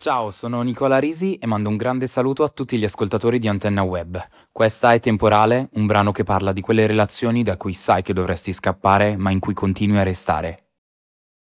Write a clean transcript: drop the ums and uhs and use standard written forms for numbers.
Ciao, sono Nicola Risi e mando un grande saluto a tutti gli ascoltatori di Antenna Web. Questa è Temporale, un brano che parla di quelle relazioni da cui sai che dovresti scappare, ma in cui continui a restare.